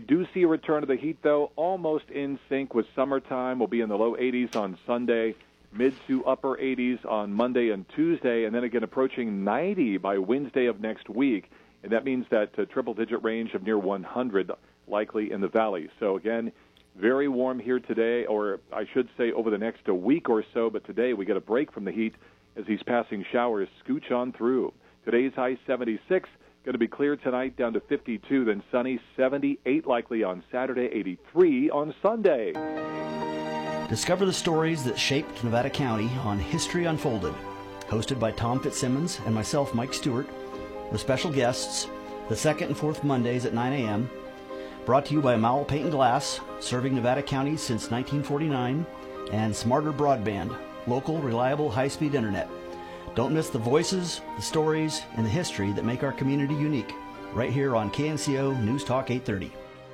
do see a return to the heat, though, almost in sync with summertime. We'll be in the low 80s on Sunday, mid to upper 80s on Monday and Tuesday, and then again approaching 90 by Wednesday of next week. And that means that triple-digit range of near 100 likely in the valley. So, again, very warm here today, or I should say over the next week or so, but today we get a break from the heat as these passing showers scooch on through. Today's high 76, going to be clear tonight down to 52, then sunny, 78 likely on Saturday, 83 on Sunday. Discover the stories that shaped Nevada County on History Unfolded, hosted by Tom Fitzsimmons and myself, Mike Stewart, with special guests the second and fourth Mondays at 9 a.m., brought to you by Mowell Paint and Glass, serving Nevada County since 1949, and Smarter Broadband, local, reliable, high-speed internet. Don't miss the voices, the stories, and the history that make our community unique, right here on KNCO News Talk 830.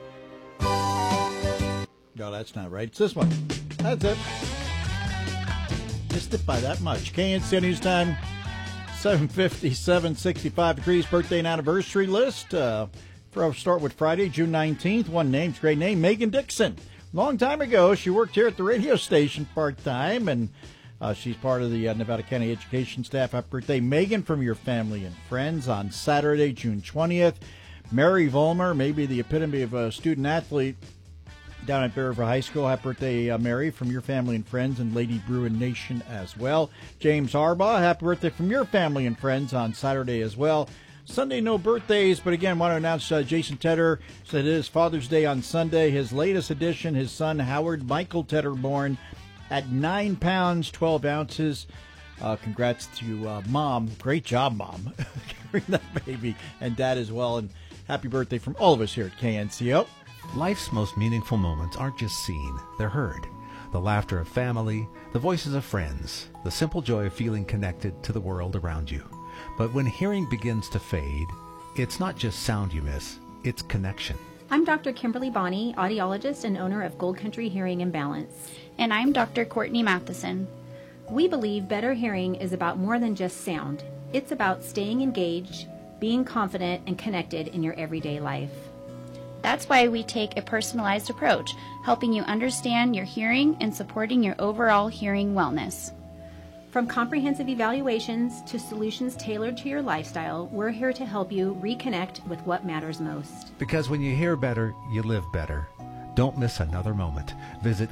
No, that's not right. It's this one. That's it. Missed it by that much. KNCO News Time, 7:50, 765 degrees, birthday and anniversary list. I'll start with Friday, June 19th. One name's great name, Megan Dixon. Long time ago, she worked here at the radio station part-time, and she's part of the Nevada County Education staff. Happy birthday, Megan, from your family and friends on Saturday, June 20th. Mary Vollmer, maybe the epitome of a student-athlete down at Bear River High School. Happy birthday, Mary, from your family and friends, and Lady Bruin Nation as well. James Harbaugh, happy birthday from your family and friends on Saturday as well. Sunday, no birthdays, but again, want to announce Jason Tedder said it is Father's Day on Sunday. His latest addition, his son Howard Michael Tedder, born at 9 pounds, 12 ounces. Congrats to Mom. Great job, Mom, carrying that baby, and Dad as well. And happy birthday from all of us here at KNCO. Life's most meaningful moments aren't just seen, they're heard. The laughter of family, the voices of friends, the simple joy of feeling connected to the world around you. But when hearing begins to fade, it's not just sound you miss, it's connection. I'm Dr. Kimberly Bonney, audiologist and owner of Gold Country Hearing and Balance. And I'm Dr. Courtney Matheson. We believe better hearing is about more than just sound. It's about staying engaged, being confident, and connected in your everyday life. That's why we take a personalized approach, helping you understand your hearing and supporting your overall hearing wellness. From comprehensive evaluations to solutions tailored to your lifestyle, we're here to help you reconnect with what matters most. Because when you hear better, you live better. Don't miss another moment. Visit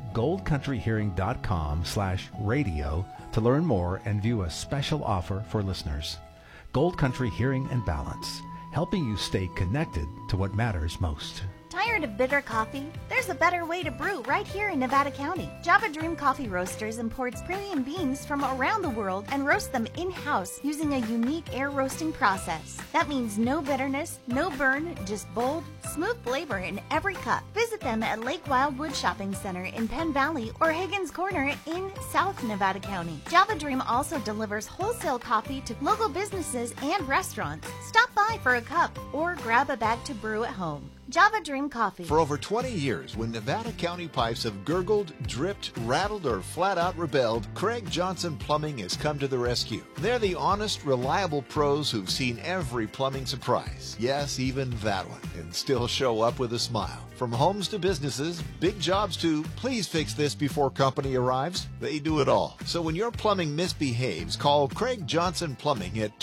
goldcountryhearing.com/radio to learn more and view a special offer for listeners. Gold Country Hearing and Balance, helping you stay connected to what matters most. Tired of bitter coffee? There's a better way to brew right here in Nevada County. Java Dream Coffee Roasters imports premium beans from around the world and roasts them in-house using a unique air roasting process. That means no bitterness, no burn, just bold, smooth flavor in every cup. Visit them at Lake Wildwood Shopping Center in Penn Valley or Higgins Corner in South Nevada County. Java Dream also delivers wholesale coffee to local businesses and restaurants. Stop by for a cup or grab a bag to brew at home. Java Dream Coffee. For over 20 years, when Nevada County pipes have gurgled, dripped, rattled, or flat out rebelled, Craig Johnson Plumbing has come to the rescue. They're the honest, reliable pros who've seen every plumbing surprise. Yes, even that one. And still show up with a smile. From homes to businesses, big jobs to, please fix this before company arrives, they do it all. So when your plumbing misbehaves, call Craig Johnson Plumbing at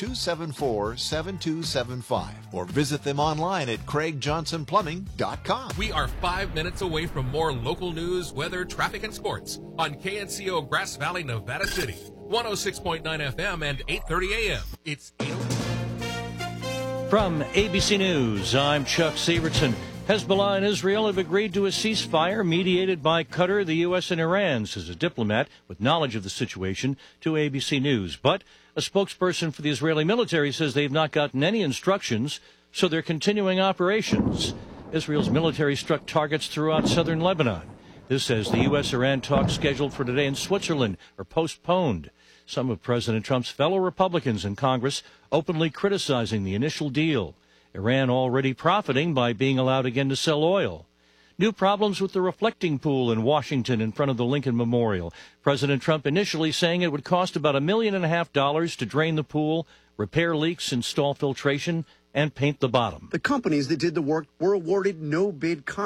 274-7275 or visit them online at craigjohnsonplumbing.com. We are 5 minutes away from more local news, weather, traffic, and sports on KNCO Grass Valley, Nevada City. 106.9 FM and 8:30 AM. It's 8:00. From ABC News, I'm Chuck Sievertson. Hezbollah and Israel have agreed to a ceasefire mediated by Qatar, the U.S., and Iran, says a diplomat with knowledge of the situation to ABC News. But a spokesperson for the Israeli military says they've not gotten any instructions, so they're continuing operations. Israel's military struck targets throughout southern Lebanon. This says the U.S.-Iran talks scheduled for today in Switzerland are postponed. Some of President Trump's fellow Republicans in Congress openly criticizing the initial deal. Iran already profiting by being allowed again to sell oil. New problems with the reflecting pool in Washington in front of the Lincoln Memorial. President Trump initially saying it would cost about $1.5 million to drain the pool, repair leaks, install filtration, and paint the bottom. The companies that did the work were awarded no-bid contracts.